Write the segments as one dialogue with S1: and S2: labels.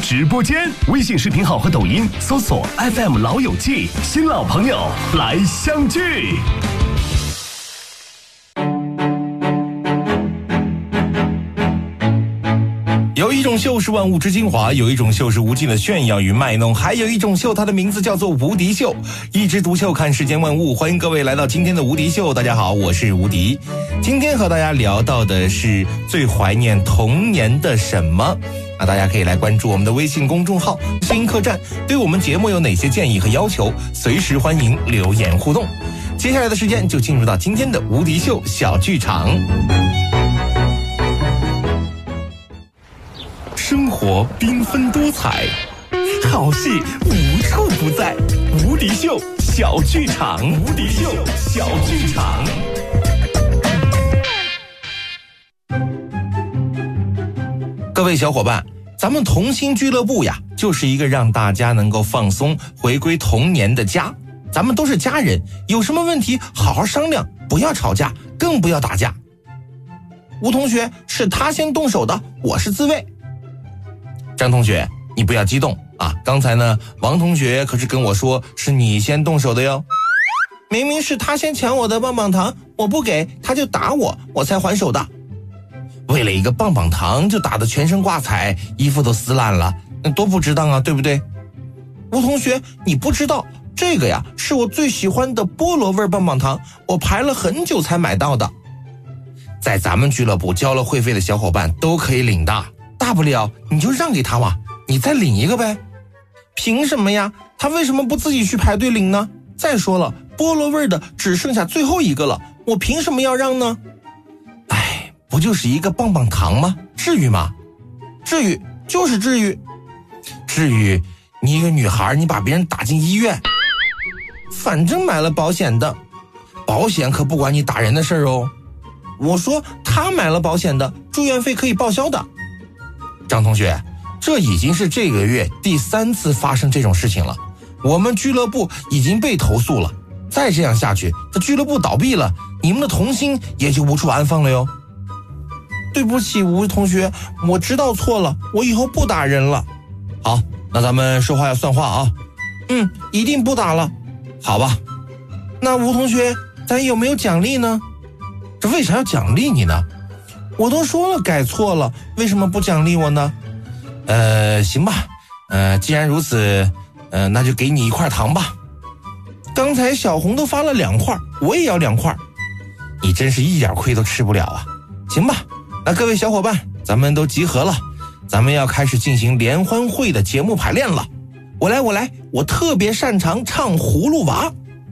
S1: 直播间，微信视频号和抖音搜索 FM 老友记，新老朋友来相聚。
S2: 有一种秀是万物之精华，有一种秀是无尽的炫耀与卖弄，还有一种秀，它的名字叫做无敌秀。一枝独秀看世间万物，欢迎各位来到今天的无敌秀。大家好，我是无敌。今天和大家聊到的是最怀念童年的什么。那大家可以来关注我们的微信公众号声音客栈，对我们节目有哪些建议和要求，随时欢迎留言互动。接下来的时间就进入到今天的无敌秀小剧场。生活缤纷多彩，好戏无处不在。无敌秀小剧场，无敌秀小剧场。各位小伙伴，咱们童心俱乐部呀，就是一个让大家能够放松、回归童年的家。咱们都是家人，有什么问题好好商量，不要吵架，更不要打架。吴同学是他先动手的，我是自卫。张同学，你不要激动啊！刚才呢，王同学可是跟我说是你先动手的哟。明明是他先抢我的棒棒糖，我不给他就打我，我才还手的。为了一个棒棒糖就打得全身挂彩，衣服都撕烂了，那多不值当啊，对不对？吴同学，你不知道这个呀，是我最喜欢的菠萝味棒棒糖，我排了很久才买到的。在咱们俱乐部交了会费的小伙伴都可以领的。大不了你就让给他嘛，你再领一个呗。凭什么呀？他为什么不自己去排队领呢？再说了，菠萝味的只剩下最后一个了，我凭什么要让呢？哎，不就是一个棒棒糖吗？至于吗？至于，就是至于。至于你一个女孩，你把别人打进医院，反正买了保险的，保险可不管你打人的事儿哦。我说他买了保险的，住院费可以报销的。张同学，这已经是这个月第3次发生这种事情了，我们俱乐部已经被投诉了。再这样下去，这俱乐部倒闭了，你们的童心也就无处安放了哟。对不起，吴同学，我知道错了，我以后不打人了。好，那咱们说话要算话啊。一定不打了。好吧，那吴同学，咱有没有奖励呢？这为啥要奖励你呢？我都说了改错了，为什么不奖励我呢？行吧，既然如此，那就给你1块糖吧。刚才小红都发了2块，我也要2块。你真是一点亏都吃不了啊。行吧，那各位小伙伴，咱们都集合了，咱们要开始进行联欢会的节目排练了。我来，我特别擅长唱葫芦娃。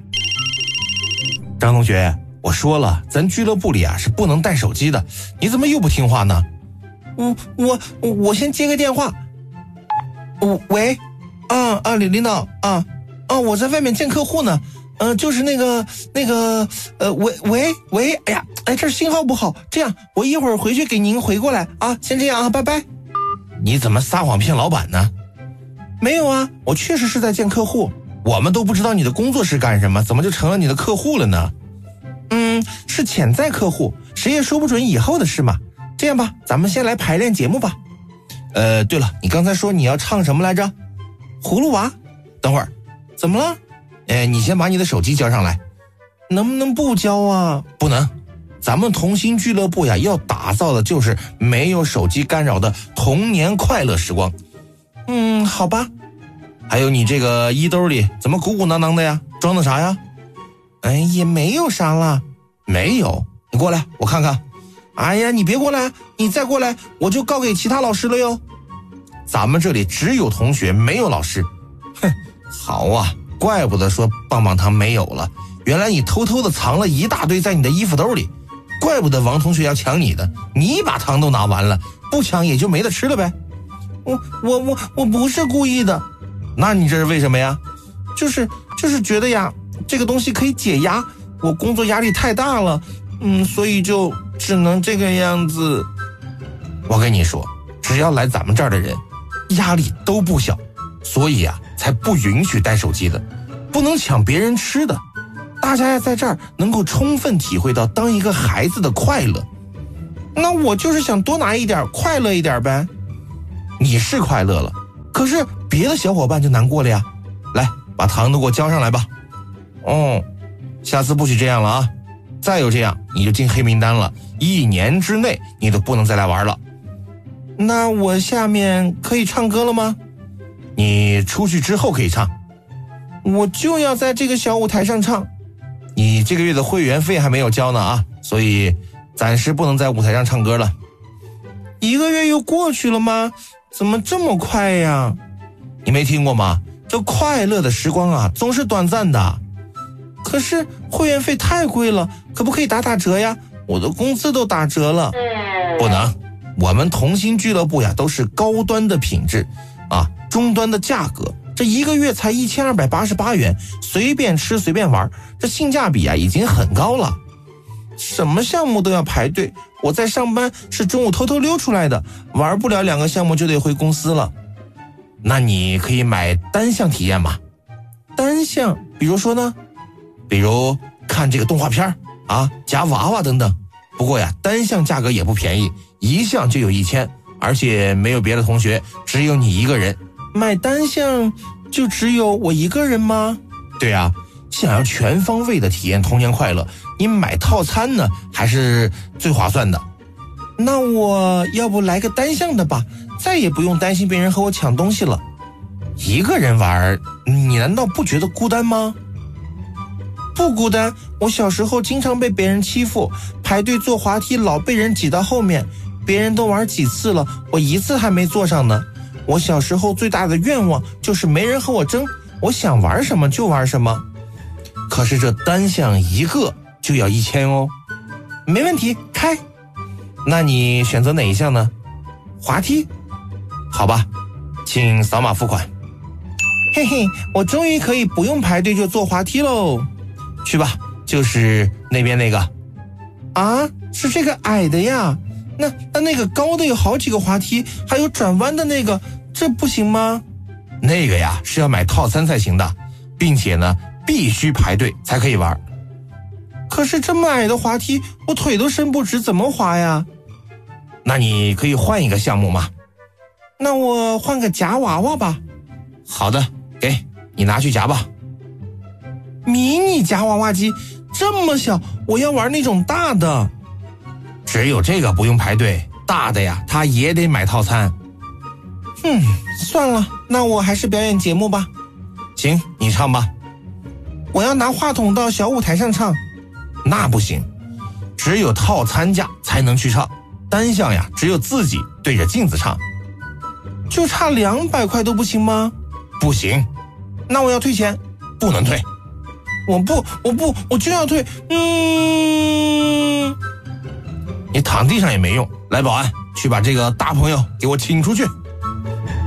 S2: 张同学，我说了，咱俱乐部里啊是不能带手机的，你怎么又不听话呢？我先接个电话。喂，领导啊，我在外面见客户呢，就是那个，喂，这信号不好，这样我一会儿回去给您回过来啊，先这样啊，拜拜。你怎么撒谎骗老板呢？没有啊，我确实是在见客户，我们都不知道你的工作是干什么，怎么就成了你的客户了呢？是潜在客户，谁也说不准以后的事嘛。这样吧，咱们先来排练节目吧。对了，你刚才说你要唱什么来着？葫芦娃。等会儿，怎么了？你先把你的手机交上来。能不能不交啊？不能。咱们童心俱乐部呀，要打造的就是没有手机干扰的童年快乐时光。好吧。还有你这个衣兜里怎么鼓鼓囊囊的呀？装的啥呀？也没有啥了。没有？你过来，我看看。哎呀，你别过来，你再过来，我就告给其他老师了哟。咱们这里只有同学，没有老师。好啊，怪不得说棒棒糖没有了，原来你偷偷的藏了一大堆在你的衣服兜里，怪不得王同学要抢你的，你把糖都拿完了，不抢也就没得吃了呗。我不是故意的。那你这是为什么呀？就是觉得呀，这个东西可以解压，我工作压力太大了，所以就只能这个样子。我跟你说，只要来咱们这儿的人，压力都不小，所以啊，才不允许带手机的，不能抢别人吃的。大家在这儿能够充分体会到当一个孩子的快乐。那我就是想多拿一点，快乐一点呗。你是快乐了， 可是别的小伙伴就难过了呀。来，把糖都给我交上来吧。哦，下次不许这样了啊！再有这样，你就进黑名单了，1年之内你都不能再来玩了。那我下面可以唱歌了吗？你出去之后可以唱。我就要在这个小舞台上唱。你这个月的会员费还没有交呢啊，所以暂时不能在舞台上唱歌了。1个月又过去了吗？怎么这么快呀？你没听过吗？这快乐的时光啊，总是短暂的。可是会员费太贵了，可不可以打折呀？我的工资都打折了。不能，我们同心俱乐部呀，都是高端的品质啊，中端的价格。这1个月才1288元，随便吃随便玩，这性价比啊已经很高了。什么项目都要排队，我在上班是中午偷偷溜出来的，玩不了2个项目就得回公司了。那你可以买单项体验嘛？单项，比如说呢？比如看这个动画片啊，夹娃娃等等。不过呀，单项价格也不便宜，1项就有1000，而且没有别的同学，只有你一个人。买单项就只有我一个人吗？对啊，想要全方位的体验童年快乐，你买套餐呢还是最划算的。那我要不来个单项的吧，再也不用担心别人和我抢东西了。一个人玩，你难道不觉得孤单吗？不孤单，我小时候经常被别人欺负，排队坐滑梯老被人挤到后面，别人都玩几次了，我1次还没坐上呢。我小时候最大的愿望就是没人和我争，我想玩什么就玩什么。可是这单项1个就要1000哦。没问题，开。那你选择哪一项呢？滑梯？好吧，请扫码付款。嘿嘿，我终于可以不用排队就坐滑梯喽。去吧，就是那边那个。啊，是这个矮的呀？那个高的有好几个滑梯，还有转弯的那个，这不行吗？那个呀是要买套餐才行的，并且呢必须排队才可以玩。可是这么矮的滑梯，我腿都伸不直，怎么滑呀？那你可以换一个项目嘛。那我换个夹娃娃吧。好的，给你拿去夹吧。迷你夹娃娃机这么小，我要玩那种大的。只有这个不用排队，大的呀他也得买套餐。算了，那我还是表演节目吧。行，你唱吧。我要拿话筒到小舞台上唱。那不行，只有套餐价才能去唱，单项呀只有自己对着镜子唱。就差200块都不行吗？不行。那我要退钱。不能退。我就要退。你躺地上也没用，来保安，去把这个大朋友给我请出去。